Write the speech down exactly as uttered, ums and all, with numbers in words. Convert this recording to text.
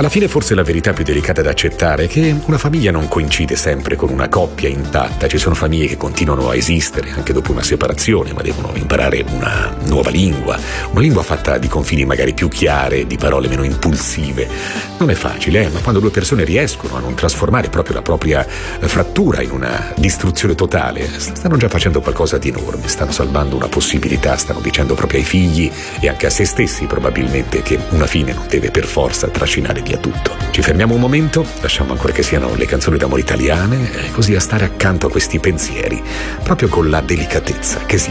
Alla fine forse la verità più delicata da accettare è che una famiglia non coincide sempre con una coppia intatta. Ci sono famiglie che continuano a esistere anche dopo una separazione, ma devono imparare una nuova lingua, una lingua fatta di confini magari più chiare, di parole meno impulsive. Non è facile, eh? Ma quando due persone riescono a non trasformare proprio la propria frattura in una distruzione totale, stanno già facendo qualcosa di enorme, stanno salvando una possibilità, stanno dicendo proprio ai figli e anche a se stessi probabilmente che una fine non deve per forza trascinare via tutto. Ci fermiamo un momento, lasciamo ancora che siano le canzoni d'amore italiane, così a stare accanto a questi pensieri, proprio con la delicatezza che si